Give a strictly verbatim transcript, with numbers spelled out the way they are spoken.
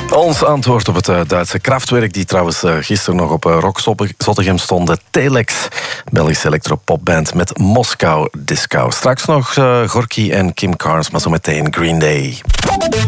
Ons antwoord op het uh, Duitse Kraftwerk, die trouwens uh, gisteren nog op uh, Rock Zottegem stonden. Telex, Belgische electropopband met Moskou Disco. Straks nog uh, Gorky en Kim Carnes, maar zo meteen Green Day.